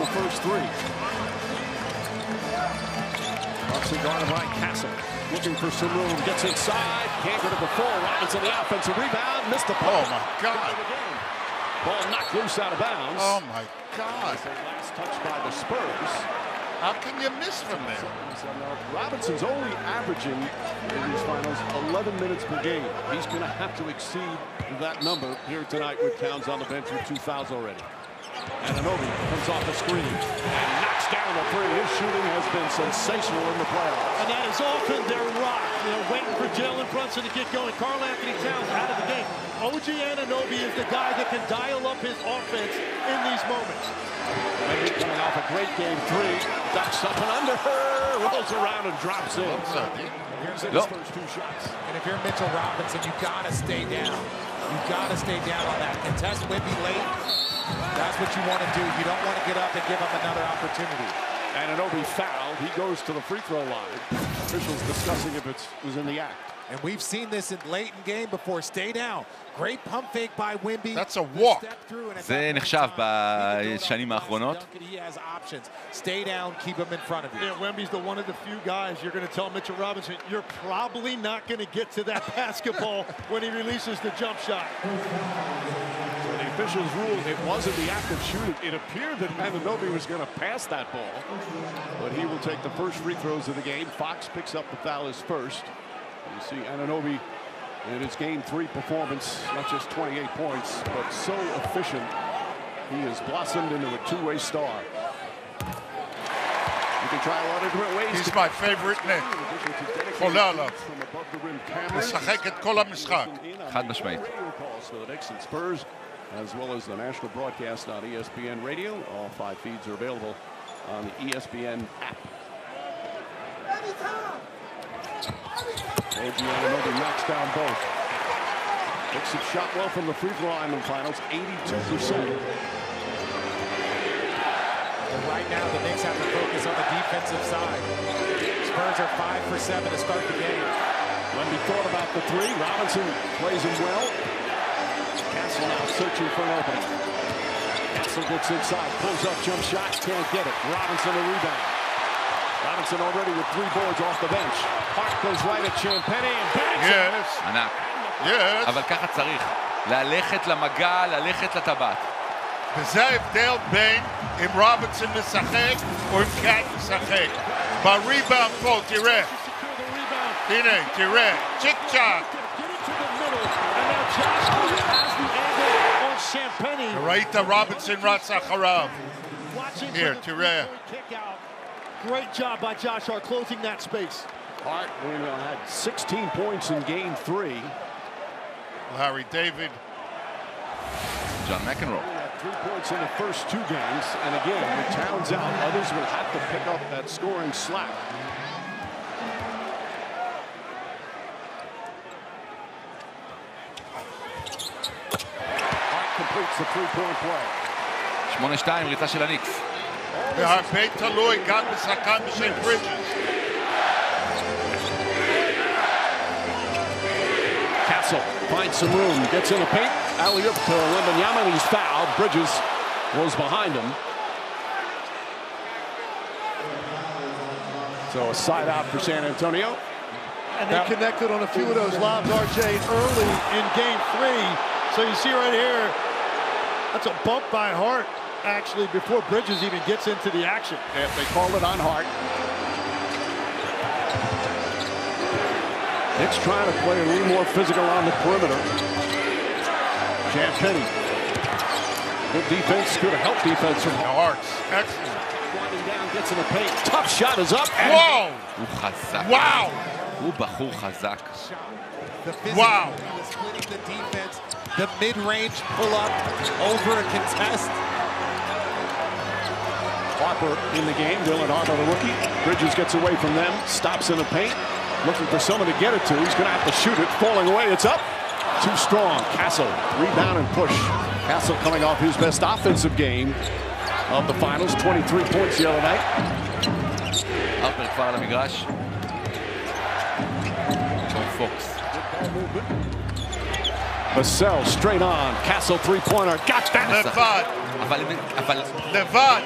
the first three. Robinson guarded by Castle. Looking for some room. Gets inside. Can't get it before. Robinson, the offensive rebound. Missed the ball. Oh, my God. Ball knocked loose out of bounds. Oh, my God. The last touch by the Spurs. How can you miss from there? Robinson's only averaging in these finals 11 minutes per game. He's going to have to exceed that number here tonight with Towns on the bench with 2 fouls already. Anunoby comes off the screen and knocks down a three. His shooting has been sensational in the playoffs. And that is often their rock. Waiting for Jalen Brunson to get going. Karl-Anthony Towns out of the game. OG Anunoby is the guy that can dial up his offense in these moments. Wemby coming off a great game 3. Ducks up and under her. Rolls around and drops in. Here's his first 2 shots. And if you're Mitchell Robinson, you gotta stay down. You gotta stay down on that. Contest Wemby late. That's what you want to do. You don't want to get up and give him another opportunity. Anunoby fouled. He goes to the free throw line. Officials discussing if it was in the act. And we've seen this in late in game before. Stay down. Great pump fake by Wemby. That's a walk. זה נחשב בשנים האחרונות. He has options. Stay down, keep him in front of you. Yeah, Wemby's the one of the few guys you're going to tell Mitchell Robinson, you're probably not going to get to that basketball when he releases the jump shot. So the officials ruled it wasn't the act of shooting. It appeared that Anunoby was going to pass that ball, but he will take the first free throws of the game. Fox picks up the foul his first. You see Anunoby in his game 3 performance, not just 28 points, but so efficient. He has blossomed into a 2-way star. You can try a lot of different ways. He's my favorite net. חולה עליו. משחק את כל המשחק. חד משמעית. Spurs, as well as the national broadcast on ESPN Radio. All 5 feeds are available on the ESPN app. OG Anunoby knocks down both. Hicks have shot well from the free throw line in the finals, 82%. And right now, the Knicks have to focus on the defensive side. Spurs are 5 for 7 to start the game. Wemby thought about the 3. Robinson plays him well. Castle now searching for an opening. Castle gets inside, pulls up, jump shot, can't get it. Robinson a rebound. Robinson already with 3 boards off the bench. Hart goes right at Champagnie and bags Yes. ענק. Yes. אבל ככה צריך. ללכת למגע, ללכת לטבעת. וזה ההבדל בין אם רובינסון משחק או אם קאט משחק. בריבאונד פה, תראה. הנה, תראה. צ'יק צ'אק. ראית רובינסון רץ אחריו. Here, תראה. Great job by Josh Hart closing that space. Hart had 16 points in game 3. Larry David. John McEnroe. 3 points in the first 2 games. And again, with Towns out, others will have to pick up that scoring slack. Hart completes the 3-point play. 8-2 ריצה של הניקס. והרבה תלוי גם בשחקן בשם ברידג'ס. Castle finds some room, gets in the paint. Alley-oop to Wembanyama, and he's fouled. Bridges goes behind him. So a side out for San Antonio. And they connected on a few of those lobs, RJ, early in game 3. So you see right here, that's a bump by Hart, actually, before Bridges even gets into the action. Yeah, they called it on Hart. Knicks trying to play a little more physical on the perimeter. Champagnie. Good defense, good help defense from Hart. Excellent. Winding down, gets in the paint. Tough shot is up. Whoa! הוא חזק. Wow! הוא בחור חזק. Wow! Splitting the defense, the mid-range pull-up over a contest. Harper in the game. Dylan Harper, the rookie. Bridges gets away from them, stops in the paint, looking for someone to get it to. He's going to have to shoot it. Falling away, it's up. Too strong. Castle, rebound and push. Castle coming off his best offensive game of the finals. 23 points the other night. הרפר כבר על המגרש. ג'ון פוקס. Vassell straight on. Castle 3-pointer. Got that. לבד. אבל... לבד.